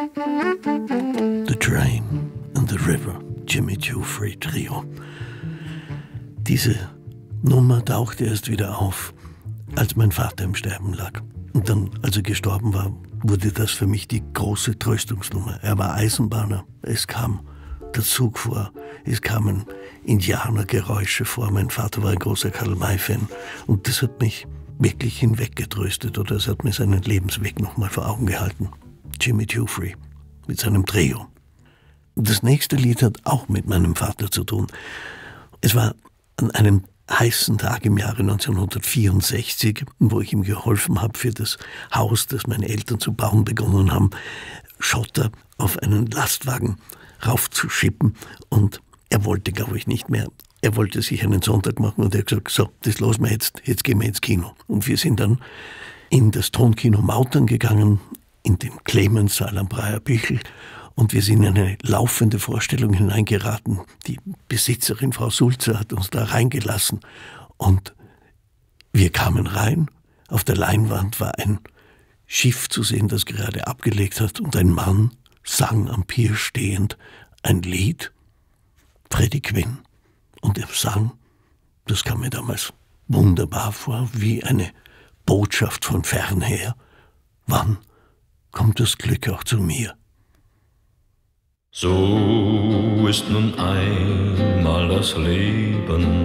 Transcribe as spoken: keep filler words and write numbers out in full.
The Train and the River, Jimmy Giuffre Trio. Diese Nummer tauchte erst wieder auf, als mein Vater im Sterben lag. Und dann, als er gestorben war, wurde das für mich die große Tröstungsnummer. Er war Eisenbahner, es kam der Zug vor, es kamen Indianergeräusche vor. Mein Vater war ein großer Karl-May-Fan und das hat mich wirklich hinweggetröstet oder es hat mir seinen Lebensweg nochmal vor Augen gehalten. Jimmy Giuffre mit seinem Trio. Das nächste Lied hat auch mit meinem Vater zu tun. Es war an einem heißen Tag im Jahre neunzehnhundertvierundsechzig, wo ich ihm geholfen habe, für das Haus, das meine Eltern zu bauen begonnen haben, Schotter auf einen Lastwagen raufzuschippen. Und er wollte, glaube ich, nicht mehr. Er wollte sich einen Sonntag machen und er hat gesagt, so, das lassen wir jetzt, jetzt gehen wir ins Kino. Und wir sind dann in das Tonkino Mautern gegangen, in den Clemens-Saal am Breyer Bichl. Und wir sind in eine laufende Vorstellung hineingeraten. Die Besitzerin, Frau Sulzer, hat uns da reingelassen. Und wir kamen rein. Auf der Leinwand war ein Schiff zu sehen, das gerade abgelegt hat. Und ein Mann sang am Pier stehend ein Lied. Freddie Quinn. Und er sang, das kam mir damals wunderbar vor, wie eine Botschaft von fernher. Wann kommt das Glück auch zu mir? So ist nun einmal das Leben,